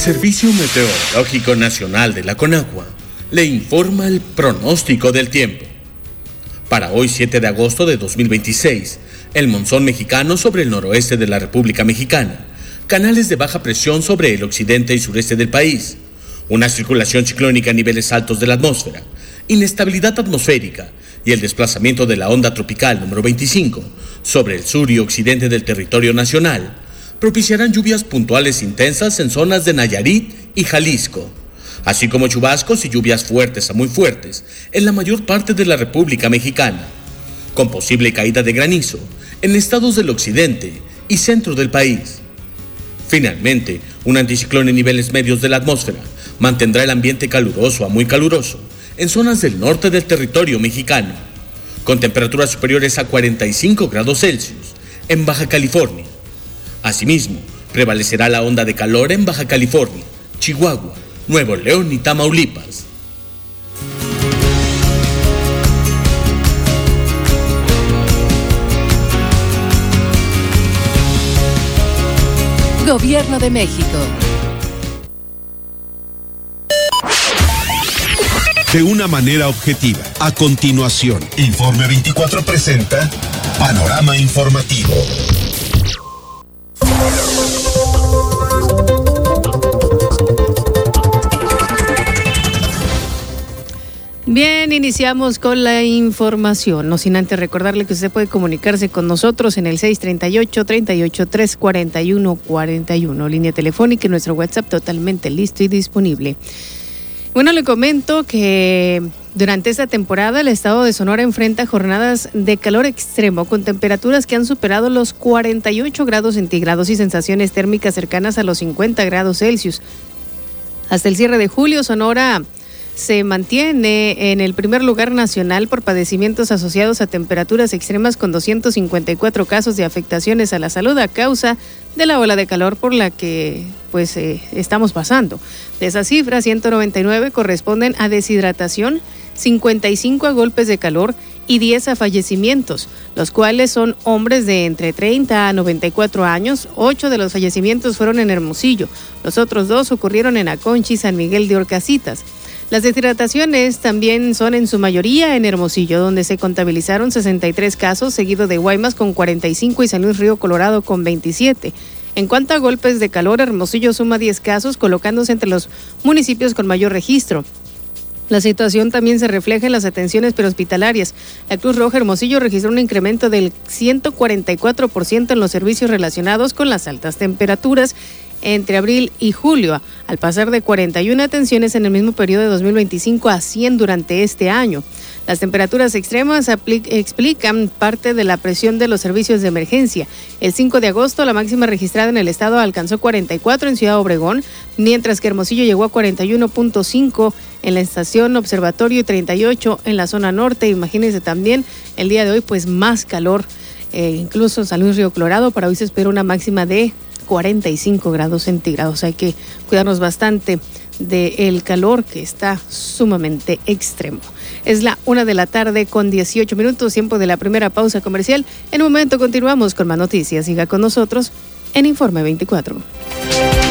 Servicio Meteorológico Nacional de la Conagua le informa el pronóstico del tiempo. Para hoy 7 de agosto de 2026, el monzón mexicano sobre el noroeste de la República Mexicana, canales de baja presión sobre el occidente y sureste del país, una circulación ciclónica a niveles altos de la atmósfera, inestabilidad atmosférica y el desplazamiento de la onda tropical número 25 sobre el sur y occidente del territorio nacional, propiciarán lluvias puntuales intensas en zonas de Nayarit y Jalisco, así como chubascos y lluvias fuertes a muy fuertes en la mayor parte de la República Mexicana, con posible caída de granizo en estados del occidente y centro del país. Finalmente, un anticiclón en niveles medios de la atmósfera mantendrá el ambiente caluroso a muy caluroso en zonas del norte del territorio mexicano, con temperaturas superiores a 45 grados Celsius en Baja California. Asimismo, prevalecerá la onda de calor en Baja California, Chihuahua, Nuevo León y Tamaulipas. Gobierno de México. De una manera objetiva. A continuación, Informe 24 presenta Panorama Informativo. Bien, iniciamos con la información, no sin antes recordarle que usted puede comunicarse con nosotros en el 638-383-4141, línea telefónica y nuestro WhatsApp totalmente listo y disponible. Bueno, le comento que durante esta temporada el estado de Sonora enfrenta jornadas de calor extremo con temperaturas que han superado los 48 grados centígrados y sensaciones térmicas cercanas a los 50 grados Celsius. Hasta el cierre de julio, Sonora se mantiene en el primer lugar nacional por padecimientos asociados a temperaturas extremas, con 254 casos de afectaciones a la salud a causa de la ola de calor por la que estamos pasando. De esas cifras, 199 corresponden a deshidratación, 55 a golpes de calor y 10 a fallecimientos, los cuales son hombres de entre 30 a 94 años. 8 de los fallecimientos fueron en Hermosillo, los otros 2 ocurrieron en Aconchi y San Miguel de Orcasitas. Las deshidrataciones también son en su mayoría en Hermosillo, donde se contabilizaron 63 casos, seguido de Guaymas con 45 y San Luis Río Colorado con 27. En cuanto a golpes de calor, Hermosillo suma 10 casos, colocándose entre los municipios con mayor registro. La situación también se refleja en las atenciones prehospitalarias. La Cruz Roja Hermosillo registró un incremento del 144% en los servicios relacionados con las altas temperaturas entre abril y julio, al pasar de 41 atenciones en el mismo periodo de 2025 a 100 durante este año. Las temperaturas extremas explican parte de la presión de los servicios de emergencia. El 5 de agosto, la máxima registrada en el estado alcanzó 44 en Ciudad Obregón, mientras que Hermosillo llegó a 41.5 en la estación Observatorio y 38 en la zona norte. Imagínense también el día de hoy, pues más calor, incluso en San Luis Río Colorado. Para hoy se espera una máxima de 45 grados centígrados. Hay que cuidarnos bastante del calor que está sumamente extremo. Es la 1:00 p.m. con 18 minutos, tiempo de la primera pausa comercial. En un momento continuamos con más noticias. Siga con nosotros en Informe 24.